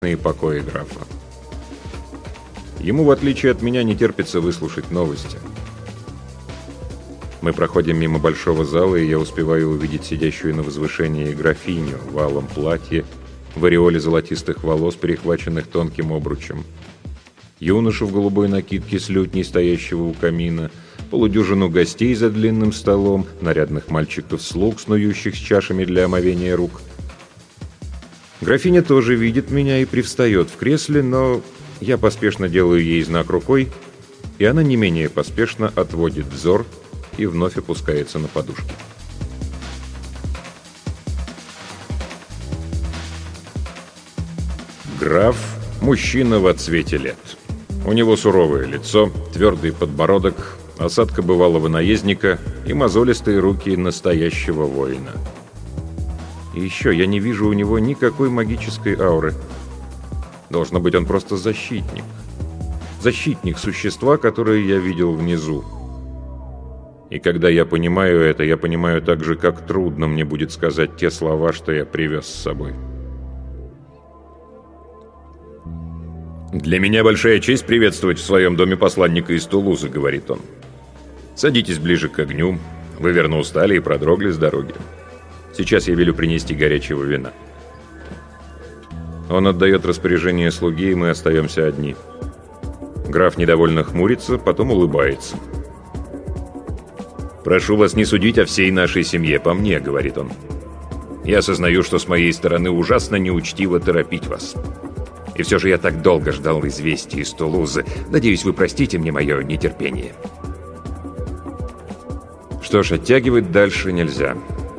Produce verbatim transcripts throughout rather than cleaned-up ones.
покои графа. Ему, в отличие от меня, не терпится выслушать новости. Мы проходим мимо большого зала, и я успеваю увидеть сидящую на возвышении графиню в алом платье, в ореоле золотистых волос, перехваченных тонким обручем, юношу в голубой накидке с лютней, стоящего у камина, полудюжину гостей за длинным столом, нарядных мальчиков-слуг, снующих с чашами для омовения рук. Графиня тоже видит меня и привстает в кресле, но я поспешно делаю ей знак рукой, и она не менее поспешно отводит взор и вновь опускается на подушки. Граф – мужчина в отцвете лет. У него суровое лицо, твердый подбородок, осадка бывалого наездника и мозолистые руки настоящего воина. И еще я не вижу у него никакой магической ауры. Должно быть, он просто защитник. Защитник существа, которое я видел внизу. И когда я понимаю это, я понимаю также, как трудно мне будет сказать те слова, что я привез с собой. «Для меня большая честь приветствовать в своем доме посланника из Тулузы», — говорит он. «Садитесь ближе к огню. Вы верно устали и продрогли с дороги. Сейчас я велю принести горячего вина». Он отдает распоряжение слуге, и мы остаемся одни. Граф недовольно хмурится, потом улыбается. «Прошу вас не судить о всей нашей семье по мне», — говорит он. «Я осознаю, что с моей стороны ужасно неучтиво торопить вас. И все же я так долго ждал известий из Тулузы. Надеюсь, вы простите мне мое нетерпение». Что ж, оттягивать дальше нельзя.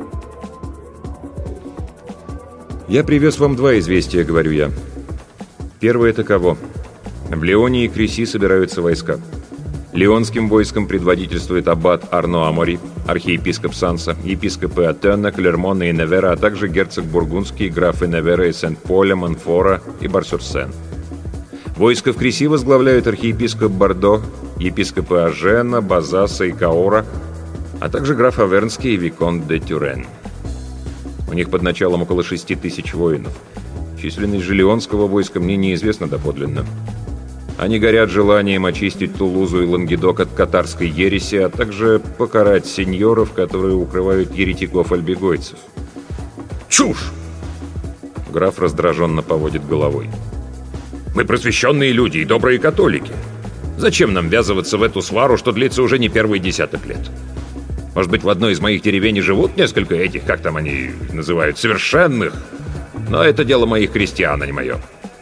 «Я привез вам два известия», — говорю я. Первое таково. В Лионе и Креси собираются войска. Лионским войском предводительствует аббат Арно Амори, архиепископ Санса, епископы Атена, Клермона и Невера, а также герцог Бургундский, графы Невера и Сент-Поля, Монфора и Бар-сюр-Сен. Войско в Креси возглавляют архиепископ Бордо, епископы Ажена, Базаса и Каора, а также граф Авернский и виконт де Тюрен. У них под началом около шести тысяч воинов. Численность же лионского войска мне неизвестна доподлинно. Они горят желанием очистить Тулузу и Лангедок от катарской ереси, а также покарать сеньоров, которые укрывают еретиков-альбегойцев. «Чушь!» Граф раздраженно поводит головой. «Мы просвещенные люди и добрые католики. Зачем нам ввязываться в эту свару, что длится уже не первый десяток лет? Может быть, в одной из моих деревень живут несколько этих, как там они называют, совершенных? Но это дело моих крестьян, а не мое».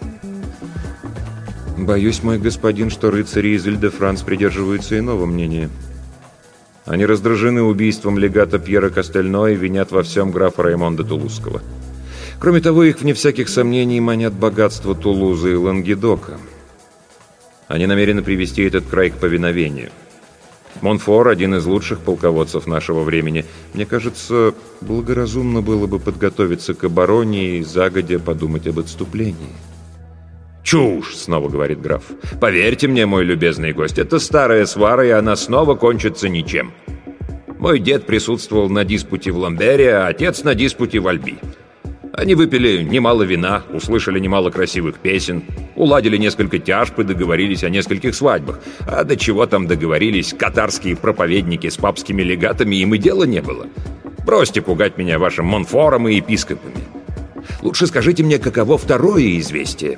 «Боюсь, мой господин, что рыцари из Иль-де-Франс придерживаются иного мнения. Они раздражены убийством легата Пьера Кастельно и винят во всем графа Раймонда Тулузского. Кроме того, их, вне всяких сомнений, манят богатство Тулузы и Лангедока. Они намерены привести этот край к повиновению. Монфор — один из лучших полководцев нашего времени. Мне кажется, благоразумно было бы подготовиться к обороне и загодя подумать об отступлении». «Чушь!» — снова говорит граф. «Поверьте мне, мой любезный гость, это старая свара, и она снова кончится ничем. Мой дед присутствовал на диспуте в Ламбере, а отец на диспуте в Альби. Они выпили немало вина, услышали немало красивых песен, уладили несколько тяжб и договорились о нескольких свадьбах. А до чего там договорились катарские проповедники с папскими легатами, им и дела не было. Бросьте пугать меня вашим Монфором и епископами. Лучше скажите мне, каково второе известие?»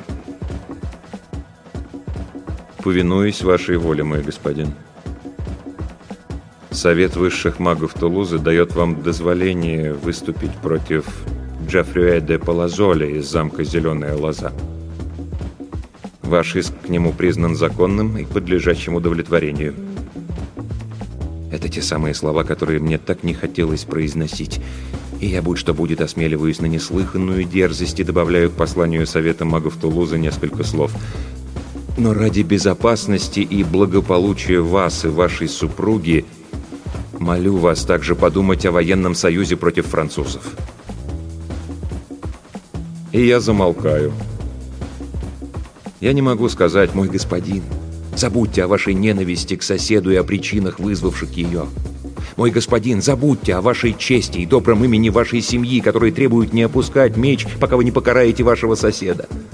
«Повинуюсь вашей воле, мой господин. Совет высших магов Тулузы дает вам дозволение выступить против Джафрюэ де Палазоля из замка Зеленая Лоза. Ваш иск к нему признан законным и подлежащим удовлетворению». Это те самые слова, которые мне так не хотелось произносить. И я, будь что будет, осмеливаюсь на неслыханную дерзость и добавляю к посланию Совета магов Тулузы несколько слов. Но ради безопасности и благополучия вас и вашей супруги молю вас также подумать о военном союзе против французов. И я замолкаю. Я не могу сказать: «Мой господин, забудьте о вашей ненависти к соседу и о причинах, вызвавших ее. Мой господин, забудьте о вашей чести и добром имени вашей семьи, которые требуют не опускать меч, пока вы не покараете вашего соседа.